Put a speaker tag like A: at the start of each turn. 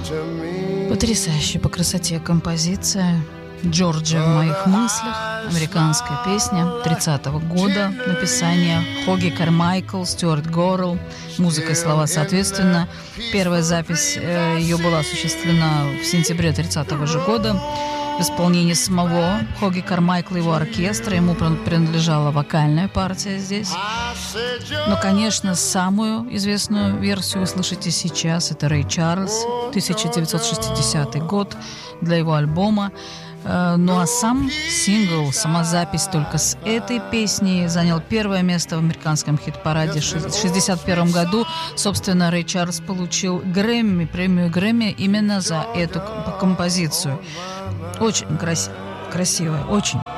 A: Потрясающая по красоте композиция. «Джорджия в моих мыслях», американская песня 30-го года, написание Хоги Кармайкл, Стюарт Горрелл, музыка и слова соответственно. Первая запись ее была осуществлена в сентябре 30-го же года в исполнении самого Хоги Кармайкла и его оркестра. Ему принадлежала вокальная партия здесь. Но, конечно, самую известную версию вы слышите сейчас. Это Рэй Чарльз, 1960 год, для его альбома. Ну а сам сингл, сама запись только с этой песней занял первое место в американском хит-параде в 1961 году. Собственно, Рэй Чарльз получил Грэмми, премию Грэмми именно за эту композицию. Очень красивая, очень.